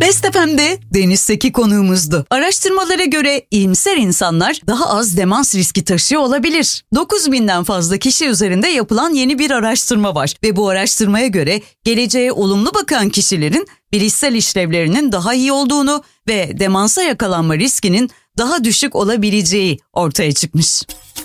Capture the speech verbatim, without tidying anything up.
Best F M'de Deniz Seki konuğumuzdu. Araştırmalara göre iyimser insanlar daha az demans riski taşıyor olabilir. dokuz binden fazla kişi üzerinde yapılan yeni bir araştırma var ve bu araştırmaya göre geleceğe olumlu bakan kişilerin bilişsel işlevlerinin daha iyi olduğunu ve demansa yakalanma riskinin daha düşük olabileceği ortaya çıkmış.